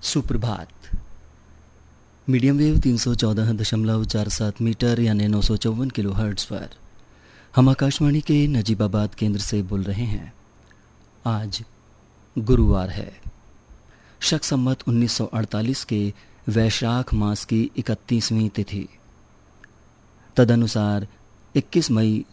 सुप्रभात। Medium wave 314.47 metre यानी 954 kilo hertz पर हम आकाशवाणी के नजीबाबाद केंद्र से बोल रहे हैं। आज गुरुवार है, शक संवत 1948 के वैशाख मास की 31वीं तिथि, तदनुसार 21 मई